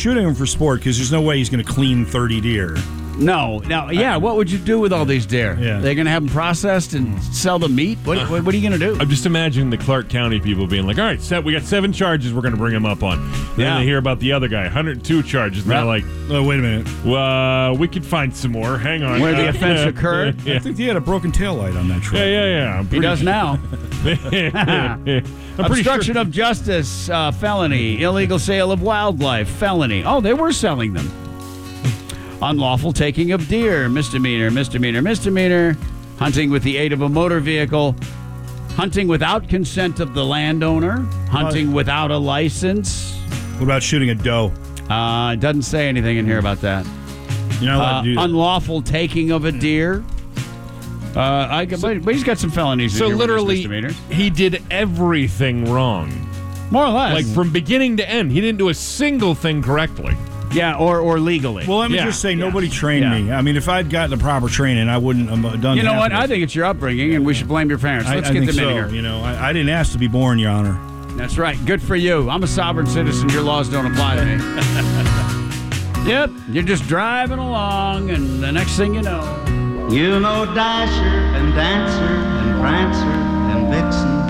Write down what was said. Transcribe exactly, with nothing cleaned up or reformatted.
shooting him for sport because there's no way he's going to clean thirty deer. No, no, yeah. What would you do with all these deer? Yeah. They're going to have them processed and sell the meat. What, what, what are you going to do? I'm just imagining the Clark County people being like, all right, set, we got seven charges we're going to bring him up on. Then Yeah. they hear about the other guy, one hundred two charges. And Yep. they're like, Oh, wait a minute. well, uh, we could find some more. Hang on. Where the Uh, offense yeah, occurred? Yeah, I think he had a broken tail light on that truck. yeah, yeah. yeah. I'm He pretty does sure- now. I'm pretty Obstruction sure. of justice, uh, felony. Illegal sale of wildlife, felony. Oh, they were selling them. Unlawful taking of deer, misdemeanor, misdemeanor, misdemeanor. Hunting with the aid of a motor vehicle. Hunting without consent of the landowner. Hunting without a license. What about shooting a doe? Uh, it doesn't say anything in here about that. You're not allowed Uh, to do that. unlawful taking of a deer. Uh, I, but, but he's got some felonies. in So here with his literally, misdemeanors. he did everything wrong. More or less. Like from beginning to end, he didn't do a single thing correctly. yeah, or or legally. Well, let me Yeah. just say, nobody trained Yeah. me. I mean, if I'd gotten the proper training, I wouldn't have done you know half what? of I it. think it's your upbringing, and we should blame your parents. I, Let's I get think them so. in here. You know, I, I didn't ask to be born, Your Honor. That's right. Good for you. I'm a sovereign citizen. Your laws don't apply to me. Yep. You're just driving along, and the next thing you know, You know Dasher and Dancer and Prancer and Vixen